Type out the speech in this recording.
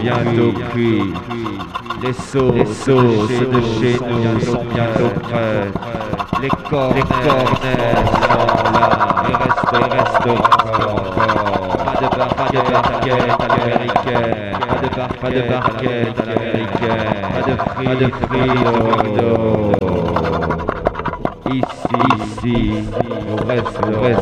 cuit. Les sauces de chez nous sont bientôt prêtes. Les cornets sont là. Il reste encore. Pas de barquette à l'américaine. Pas de barquette à l'américaine. Pas de frites. Ici, au reste